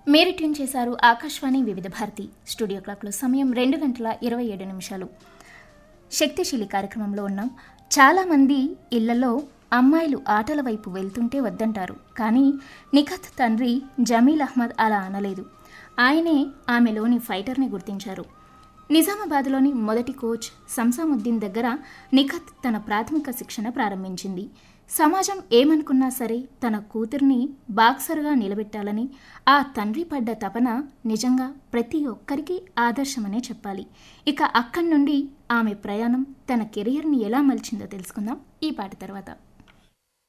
మీరు ట్యూన్ చేశారు ఆకాశవాణి వివిధ భారతి. స్టూడియో క్లాక్లో సమయం 2:27. శక్తిశీలి కార్యక్రమంలో ఉన్నాం. చాలామంది ఇళ్లలో అమ్మాయిలు ఆటల వైపు వెళ్తుంటే వద్దంటారు. కానీ నిఖత్ తండ్రి జమీల్ అహ్మద్ అలా అనలేదు. ఆయనే ఆమెలోని ఫైటర్ని గుర్తించారు. నిజామాబాద్లోని మొదటి కోచ్ సంసాముద్దీన్ దగ్గర నిఖత్ తన ప్రాథమిక శిక్షణ ప్రారంభించింది. సమాజం ఏమనుకున్నా సరే తన కూతుర్ని బాక్సర్గా నిలబెట్టాలని ఆ తండ్రి పడ్డ తపన నిజంగా ప్రతి ఒక్కరికి ఆదర్శమనే చెప్పాలి. ఇక అక్కడి నుండి ఆమె ప్రయాణం తన కెరియర్ని ఎలా మలిచిందో తెలుసుకుందాం ఈ పాట తర్వాత.